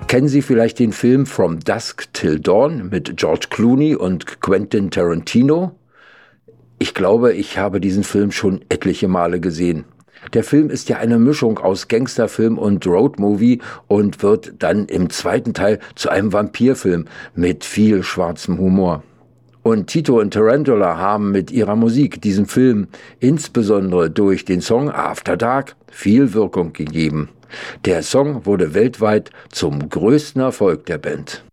Kennen Sie vielleicht den Film From Dusk Till Dawn mit George Clooney und Quentin Tarantino? Ich glaube, ich habe diesen Film schon etliche Male gesehen. Der Film ist ja eine Mischung aus Gangsterfilm und Roadmovie und wird dann im zweiten Teil zu einem Vampirfilm mit viel schwarzem Humor. Und Tito und Tarantula haben mit ihrer Musik diesem Film, insbesondere durch den Song After Dark, viel Wirkung gegeben. Der Song wurde weltweit zum größten Erfolg der Band.